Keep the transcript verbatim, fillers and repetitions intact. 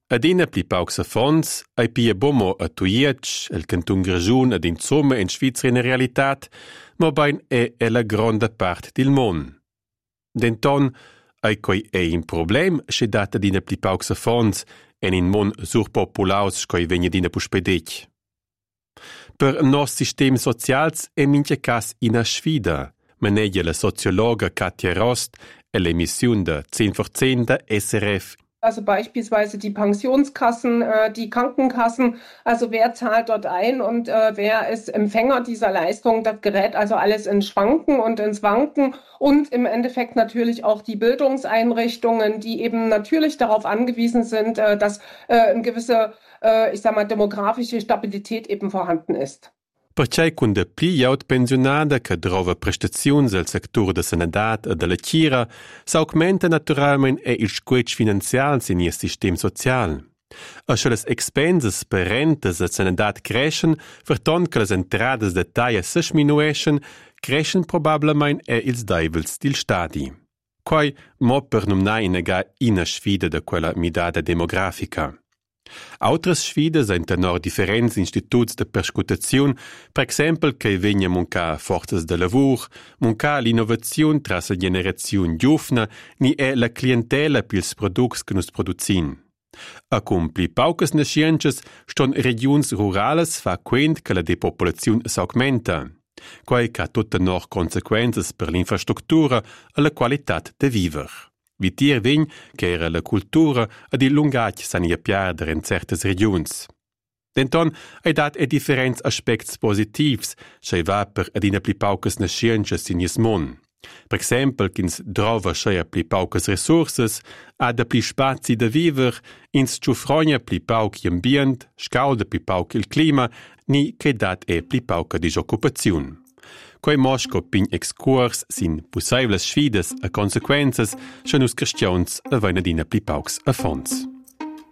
Adina pli paucs affons, ai pia bomo a Tuietsch, el cantun Grischun ad insomma in Svizra in realitat, ma bain è e la gronda part del mon. Denton, ai coi è un problem, se data adina pli paucs affons, en in mon surpopulaus coi vegna dina puspedec. Per nos sistem socials è mince cas ina sfida, maneggia la sociologa Katja Rost e l'emission de zehn vor zehn der S R F. Also beispielsweise die Pensionskassen, äh, die Krankenkassen, also wer zahlt dort ein und äh, wer ist Empfänger dieser Leistung, das gerät also alles ins Schwanken und ins Wanken und im Endeffekt natürlich auch die Bildungseinrichtungen, die eben natürlich darauf angewiesen sind, äh, dass äh, eine gewisse, äh, ich sag mal, demografische Stabilität eben vorhanden ist. Perché con de pli jaut pensionada che drova prestaziuns al sector de sanadat e de la chira, s'augmenta naturalmein e il squetsch finanzials in il sistem social. E se les expenses per rentes e sanadat creschen, verton che les entradas de taia se sminueschen, creschen probablemein e ils daivels dil stadi. Quai mo per numnai nega ina sfida de quella midada demografica. Autras sfidas ein tenor differents instituts de perscutaziun, per exempel che vegna munca forces de lavur, munca l'innovaziun tras la generaziun giufna, ni è la clientela pils products che nus producin. A cumpli paucas nasciences ston regions rurales fa quent che la depopulaziun s'augmenta, quai ca tutta nor consequences per l'infrastruttura e la qualitat de viver. Vitir vegn che era la cultura ad il lungatg s'ania piarder in certes regions. Denton hai dat e differents aspects positivs, schei va per ad ina pli paucas nasciences in is mon. Per exempel, kins drova schei a pli paucas resources, ad a pli spazi de viver, ins ciufronia pli pauc ambient, scauda pli pauc il clima, ni che dat e pli pauca disoccupaziun. Quei mosco pin excurs sin possibles sfides e consequences, schon us cristians a vaina dina pli paucs a fons.